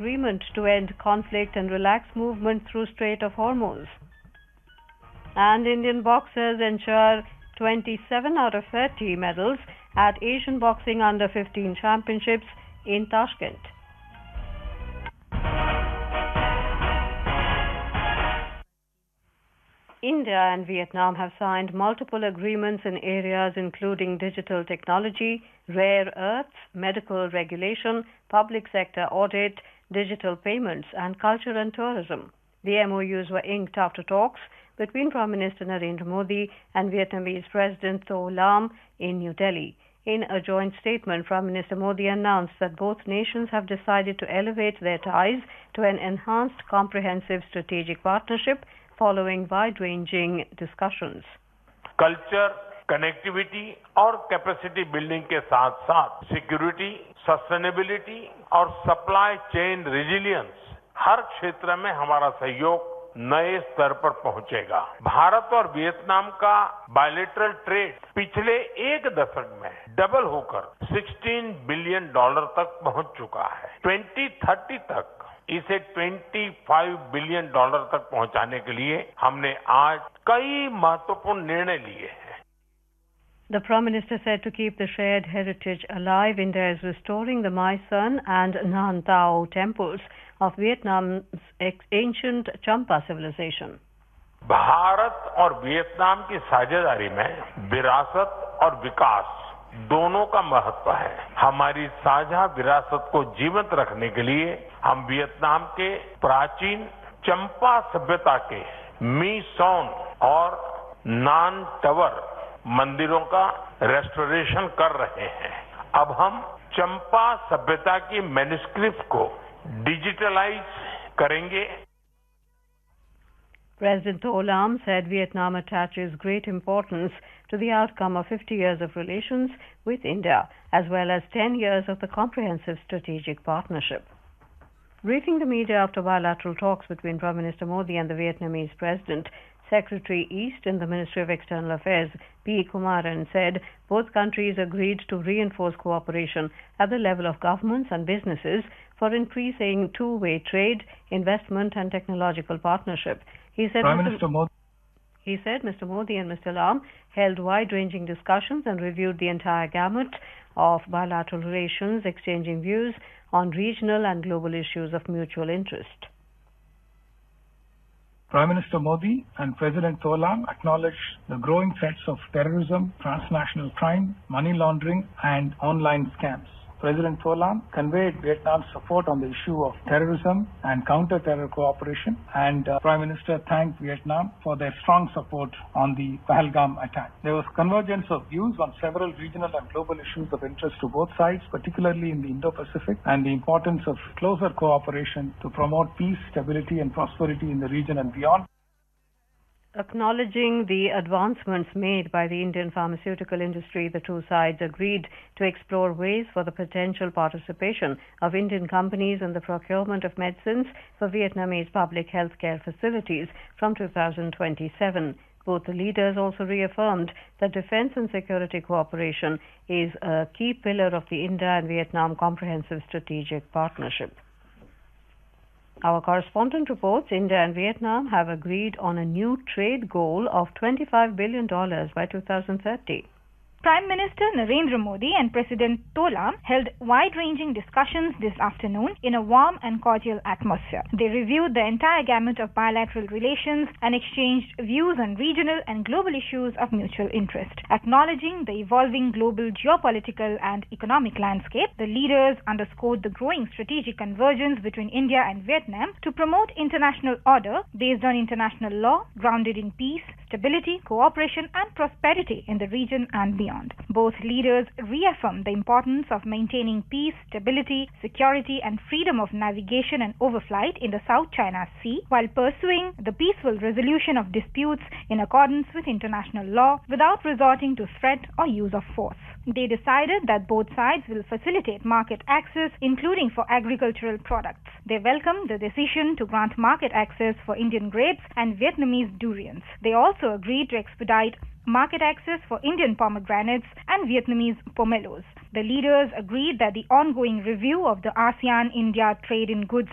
agreement to end conflict and relax movement through Strait of Hormuz. And Indian boxers ensure 27 out of 30 medals at Asian Boxing Under-15 Championships in Tashkent. India and Vietnam have signed multiple agreements in areas including digital technology, rare earths, medical regulation, public sector audit, digital payments, and culture and tourism. The MOUs were inked after talks between Prime Minister Narendra Modi and Vietnamese President To Lam in New Delhi. In a joint statement, Prime Minister Modi announced that both nations have decided to elevate their ties to an enhanced comprehensive strategic partnership following wide-ranging discussions. Culture, connectivity और capacity building के साथ साथ security, sustainability और supply chain resilience हर क्षेत्र में हमारा सहयोग नए स्तर पर पहुंचेगा। भारत और वियतनाम का बायलैटरल ट्रेड पिछले एक दशक में डबल होकर $16 बिलियन तक पहुंच चुका है। 2030 तक इसे $25 बिलियन तक पहुंचाने के लिए हमने आज कई महत्वपूर्ण निर्णय लिए हैं। The Prime Minister said to keep the shared heritage alive, India is restoring the Mai Son and Nan Tao temples of Vietnam's ancient Champa civilization. Bharat और वियतनाम की साझेदारी में विरासत और विकास दोनों का महत्व है। हमारी साझा विरासत को जीवंत रखने के लिए हम वियतनाम के प्राचीन चंपा सभ्यता के मी सॉन और नान टावर मंदिरों का रेस्टोरेशन कर रहे हैं। अब हम चंपा सभ्यता की मैन्युस्क्रिप्ट को डिजिटलाइज करेंगे। President To Lam said Vietnam attaches great importance to the outcome of 50 years of relations with India, as well as 10 years of the comprehensive strategic partnership. Briefing the media after bilateral talks between Prime Minister Modi and the Vietnamese President, Secretary East in the Ministry of External Affairs, P. Kumaran, said both countries agreed to reinforce cooperation at the level of governments and businesses for increasing two-way trade, investment and technological partnership. He said Mr. Modi and Mr. Lam held wide-ranging discussions and reviewed the entire gamut of bilateral relations, exchanging views on regional and global issues of mutual interest. Prime Minister Modi and President To Lam acknowledged the growing threats of terrorism, transnational crime, money laundering and online scams. President To Lam conveyed Vietnam's support on the issue of terrorism and counter-terror cooperation, and Prime Minister thanked Vietnam for their strong support on the Pahalgam attack. There was convergence of views on several regional and global issues of interest to both sides, particularly in the Indo-Pacific, and the importance of closer cooperation to promote peace, stability and prosperity in the region and beyond. Acknowledging the advancements made by the Indian pharmaceutical industry, the two sides agreed to explore ways for the potential participation of Indian companies in the procurement of medicines for Vietnamese public healthcare facilities from 2027. Both the leaders also reaffirmed that defense and security cooperation is a key pillar of the India and Vietnam Comprehensive Strategic Partnership. Our correspondent reports India and Vietnam have agreed on a new trade goal of $25 billion by 2030. Prime Minister Narendra Modi and President To Lam held wide-ranging discussions this afternoon in a warm and cordial atmosphere. They reviewed the entire gamut of bilateral relations and exchanged views on regional and global issues of mutual interest. Acknowledging the evolving global geopolitical and economic landscape, the leaders underscored the growing strategic convergence between India and Vietnam to promote international order based on international law, grounded in peace, stability, cooperation and prosperity in the region and beyond. Both leaders reaffirmed the importance of maintaining peace, stability, security and freedom of navigation and overflight in the South China Sea while pursuing the peaceful resolution of disputes in accordance with international law without resorting to threat or use of force. They decided that both sides will facilitate market access, including for agricultural products. They welcomed the decision to grant market access for Indian grapes and Vietnamese durians. They also agreed to expedite market access for Indian pomegranates and Vietnamese pomelos. The leaders agreed that the ongoing review of the ASEAN-India Trade in Goods